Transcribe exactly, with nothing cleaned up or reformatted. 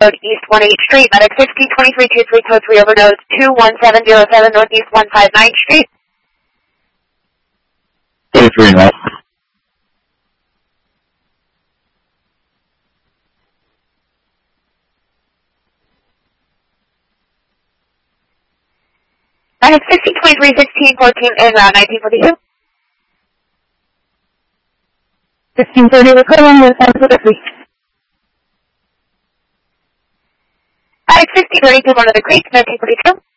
Road East one eighth Street, Medic sixty twenty-three two three code three over node two one seven zero seven Northeast one fifty-ninth Street. twenty-three and up. Medic sixty twenty-three sixteen fourteen in route nineteen forty-two. sixteen thirty, we're coming with one fifty. Medic sixty thirty-two one of the Creek, nineteen forty-two.